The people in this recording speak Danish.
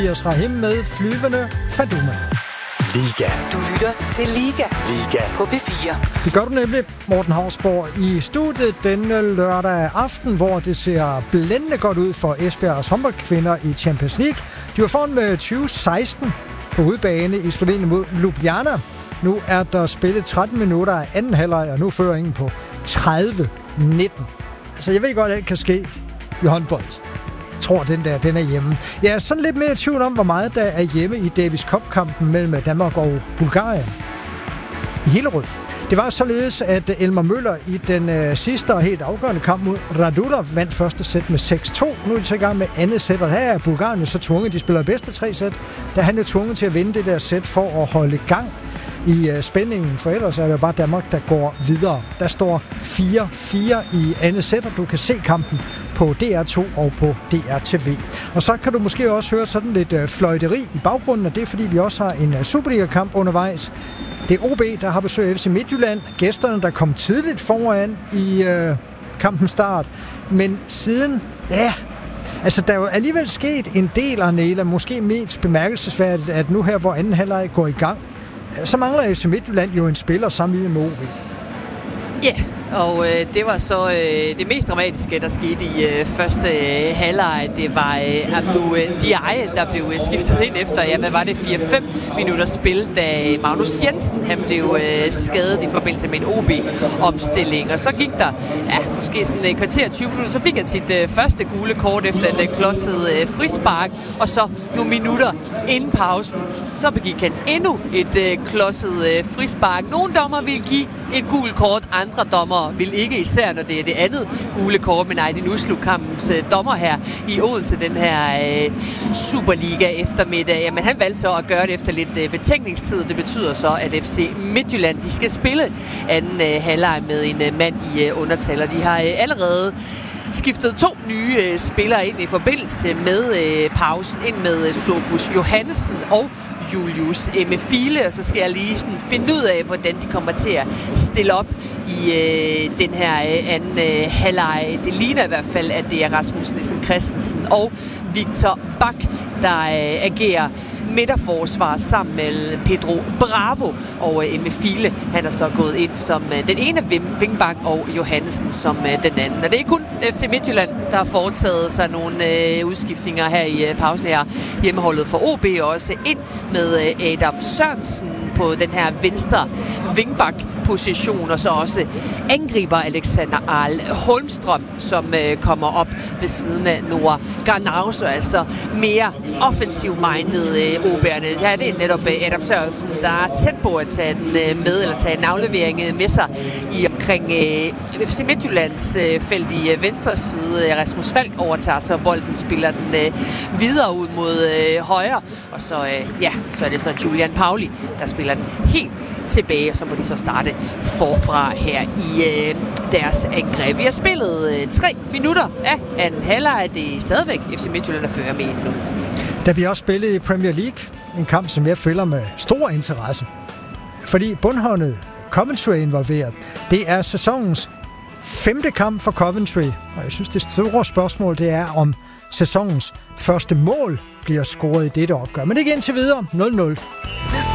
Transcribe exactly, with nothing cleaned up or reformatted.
Tobias Rahim med Flyvende Faduma. Liga. Du lytter til Liga. Liga. På P fire. Det gør du nemlig, Morten Hausborg, i studiet denne lørdag aften, hvor det ser blændende godt ud for Esbjergs håndboldkvinder i Champions League. De var foran med tyve seksten på udebane i Slovenien mod Ljubljana. Nu er der spillet tretten minutter af anden halvleg, og nu fører ingen på tredive nitten. Altså, jeg ved godt, at det kan ske i håndbold. Jeg tror, den der, den er hjemme. Jeg er sådan lidt mere i tvivl om, hvor meget der er hjemme i Davis Cup-kampen mellem Danmark og Bulgarien. I Hillerød. Det var således, at Elmer Møller i den øh, sidste og helt afgørende kamp mod Radulov vandt første sæt med seks to. Nu er de så i gang med andet sæt, og her er Bulgarien jo så tvunget. De spiller bedste tre sæt, da han er tvunget til at vinde det der sæt for at holde gang i øh, spændingen, for ellers er det jo bare Danmark, der går videre. Der står fire fire i andet sæt, og du kan se kampen på D R to og på D R T V. Og så kan du måske også høre sådan lidt øh, fløjteri i baggrunden, og det er fordi, vi også har en øh, Superliga-kamp undervejs. Det er O B, der har besøg af F C Midtjylland. Gæsterne, der kom tidligt foran i øh, kampens start. Men siden, ja, altså der er jo alligevel sket en del, Arnela, måske mest bemærkelsesværdigt, at nu her, hvor anden halvleg går i gang, så mangler F C Midtjylland jo en spiller sammenlignet med O B. Ja, yeah. Og øh, det var så øh, det mest dramatiske, der skete i øh, første øh, halvleg. Det var øh, Abdou Diaye, der blev øh, skiftet ind efter, ja, hvad var det, fire fem minutter spil, da Magnus Jensen han blev øh, skadet i forbindelse med en O B-omstilling. Og så gik der, ja, måske sådan et kvarter tyve minutter, så fik han sit øh, første gule kort efter et øh, klodset øh, frispark. Og så nogle minutter inden pausen, så begik han endnu et øh, klodset øh, frispark. Nogle dommer ville give et gult kort, andre dommer vil ikke, især når det er det andet gule kort, men nej, det nu slog kampens øh, dommer her i Odense, den her øh, Superliga eftermiddag. Jamen, han valgte så at gøre det efter lidt øh, betænkningstid. Det betyder så, at F C Midtjylland, de skal spille anden øh, halvleg med en øh, mand i øh, undertal, og de har øh, allerede skiftet to nye øh, spillere ind i forbindelse med øh, pausen, ind med øh, Sofus Johannesen og Julius Emefile, og så skal jeg lige sådan finde ud af, hvordan de kommer til at stille op i øh, den her øh, anden øh, halvleg. Det ligner i hvert fald, at det er Rasmus Nielsen Christensen og Victor Bak, der øh, agerer midterforsvar sammen med Pedro Bravo, og øh, Emefile, han er så gået ind som øh, den ene vingbak, og Johannesen som øh, den anden. Og det er kun F C Midtjylland, der har foretaget sig nogle øh, udskiftninger her i øh, pausen her. Hjemmeholdet for O B også ind med øh, Adam Sørensen på den her venstre vingbak-position, og så også angriber Alexander Arl Holmstrøm, som øh, kommer op ved siden af Noah Garnauso, altså mere offensiv-minded øh, O B'erne. Ja, det er netop øh, Adam Sørensen, der er tæt på at tage den øh, med, eller tage en aflevering øh, med sig i omkring øh, F C Midtjyllands øh, felt i øh, venstre side. Rasmus Falk overtager så bolden, spiller den øh, videre ud mod øh, højre, og så, øh, ja, så er det så Julian Pauli, der spiller den helt tilbage, og så må de så starte forfra her i øh, deres angreb. Vi har spillet øh, tre minutter af anden halvleg. Det er stadigvæk F C Midtjylland, der fører med nu. Der bliver også spillet i Premier League, en kamp, som jeg følger med stor interesse. Fordi bundholdet Coventry er involveret. Det er sæsonens femte kamp for Coventry, og jeg synes, det store spørgsmål, det er, om sæsonens første mål bliver scoret i dette opgør. Men det er indtil videre nul nul.